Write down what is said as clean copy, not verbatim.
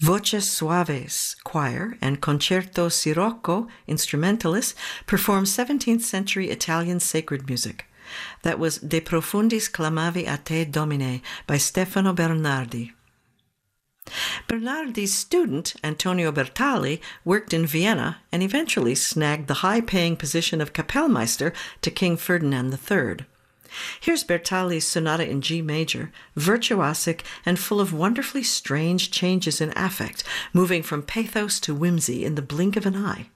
Voces Suaves Choir and Concerto Sirocco instrumentalists performed 17th century Italian sacred music. That was De Profundis Clamavi a Te Domine by Stefano Bernardi. Bernardi's student, Antonio Bertali, worked in Vienna and eventually snagged the high-paying position of Kapellmeister to King Ferdinand III. Here's Bertali's sonata in G major, virtuosic and full of wonderfully strange changes in affect, moving from pathos to whimsy in the blink of an eye.